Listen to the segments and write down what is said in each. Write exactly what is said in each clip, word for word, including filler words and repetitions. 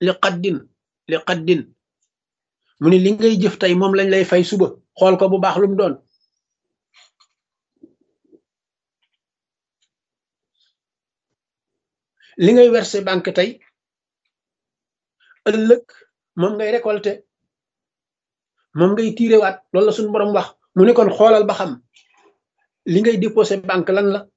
li qaddin li qaddin mu ni li ngay jëf tey moom lañ lay fay suba xool ko bu baax lu mu doon li ngay verser banque tey ëllëg moom ngay récolter moom ngay tiirewaat loolu la suñu borom wax mu ne kon xoolal ba xam li ngay déposer banque lan la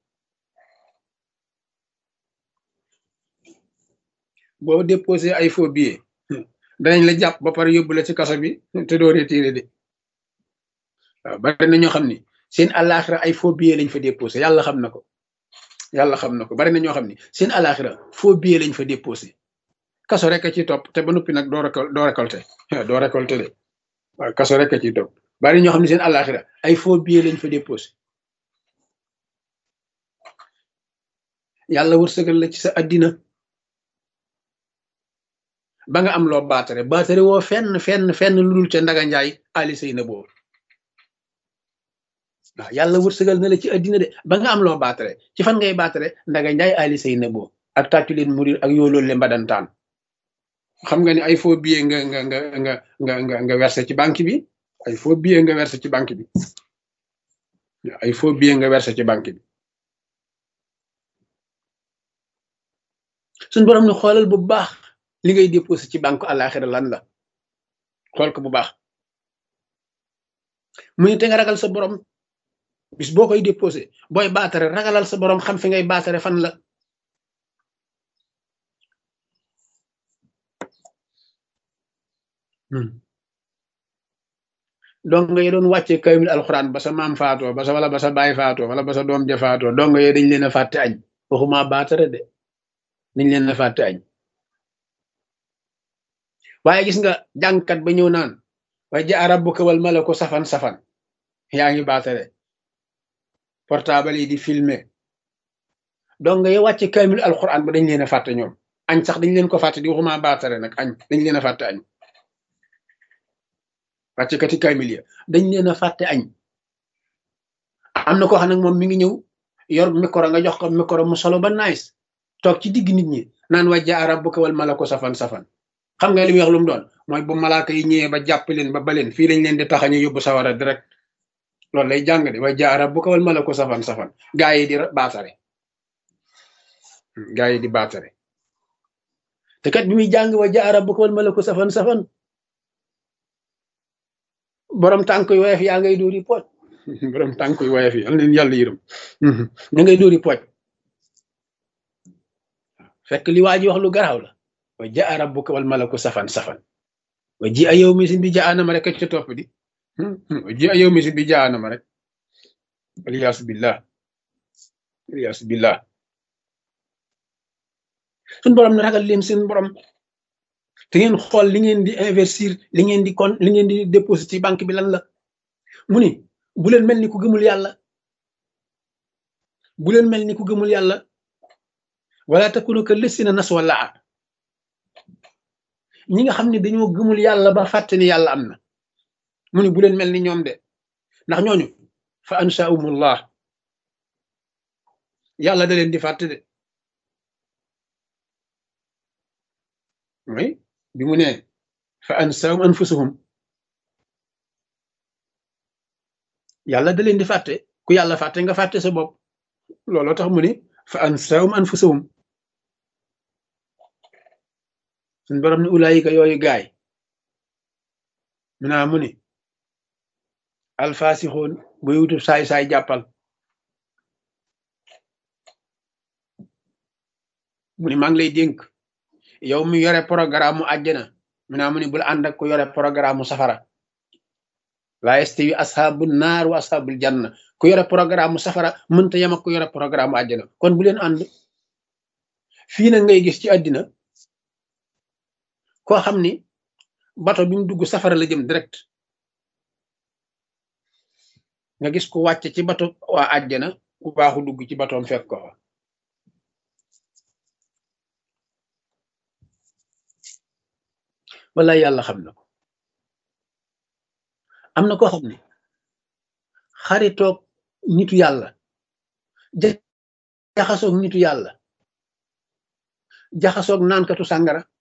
boo déposer ay faux billets danañ la jàpp ba pare yóbbu la ci kaso bi te doo retiré de waaw bari na ñoo xam ni seen àllaaxira ay faux billets lañ fa déposer yàlla xam na ko yàlla xam na ko bari na ñoo xam ni seen àllaaxira faux billets lañ fa déposer kaso rek a ci topp te ba noppi nag doo récol doo récolter doo récolter de waaw kaso rek a ci topp bari ñoo xam ne seen àllaaxira ay faux billets lañ fa déposer yàlla wërsëgal la ci sa addina ba nga am loo baatare baatare woo fenn fenn fenn lu dul ca Ndaga Njaay Ali Sey na boobu waaw yàlla wërsëgal na la ci addina de ba nga am loo baatare ci fan ngay baatare Ndaga Njaay Ali Sey na boobu ak tàccu leen murir ak yooloolu le mbadantaan xam nga ni ay faux billets nga nga nga nga nga nga nga versé ci banque bi ay faux billets nga versé ci banque bi ay faux billets nga versé ci banque bi suñ borom ne xoolal bu baax li ngay déposé ci banque àllaaxira lan la xool ko bu baax mu ne te nga ragal sa borom bis boo koy déposé booy baatare ragalal sa borom xam fi ngay baatare fan la donc nga doon wàccee kaamil alxuraan ba sa maam faatoo ba sa wala ba sa baay faatoo wala ba sa doom ja faatoo donc nga dañ leen a fàtte añ waxuma baatare de dañ leen a fàtte añ waaye gis nga jàngkat ba ñëw naan wa jaa rabbuka wal malaku safan safan yaa ngi baatare portable yi di filmer donc nga wàcce kaamil alxuraan ba dañ leen a fàtte ñoom añ sax dañ leen ko fàtte di waxuma baatare nag añ dañ leen a fàtte añ wàcce kati kaamil ya dañ leen a fàtte añ am na ko xam nag moom mi ngi ñëw yor micro nga jox ko micro mu solo ba nice toog ci digg nit ñi naan wa jaa rabbuka wal malaku safan safan xam nga li muy wax lu mu doon mooy bu malaaka yi ñëwee ba jàpp leen ba baleen fii lañ leen di taxañu yóbbu sawara direct loolu lay jàng de wa jaa rabbuka wal malaku safan safan gaa yi di baatare gaa yi di baatare te kat bi muy jàng wa jaa rabbuka wal malaku safan safan borom tànk yu woyof yaa ngay dóori pooj borom tànk yu woyof yi am leen yàlla yërëm ña ngay dóori pooj fekk li waa ji wax lu garaaw la wa jaa rabbuka wal malaku safan safan wa ji a yow misin bi jaanama rek ca topp di wa ji a yow misin bi jaanama rek aliyaasu billah aliyaasu billah suñ borom ne ragal leen seen borom te ngeen xool li ngeen di investir li ngeen di kon li ngeen di déposer ci banque bi lan la mu ni bu leen mel ni ku gëmul yàlla bu leen mel ni ku gëmul yàlla wala takunu ka lësina nas wala ñi nga xam ne dañoo gëmul yàlla ba fàtte ni yàlla am na mu ni bu leen mel ni ñoom de ndax ñooñu fa ansaahumullah yàlla da leen di fàtte de mooy bi mu ne fa ansaahum anfusahum yàlla da leen di fàtte ku yàlla fàtte nga fàtte sa bopp looloo tax mu ne fa ansaahum anfusahum suñ borom ne ulaayika yooyu gaay mu naa mu ni alfaasixoon buy wutub saay-saay jàppal mu ni maa ngi lay dénk yow mi yore programme mu àjjana mu naa mu ni bul ànd ak ku yore programme mu safara laa yastawi ashabu naar wa ashabul janna ku yore programme mu safara mënta yem ak ku yore programme mu àjjana kon bu leen ànd fii nag ngay gis ci àddina koo xam ni bato bi mu dugg safara la jëm direct nga gis ku wàcc ci bato waa àjjana ku baaxu dugg ci batoom fekk ko fa wala yàlla xam na ko am na koo xam ne xaritoog nitu yàlla jaxasoog nitu yàlla jaxasoog naankatu sàngara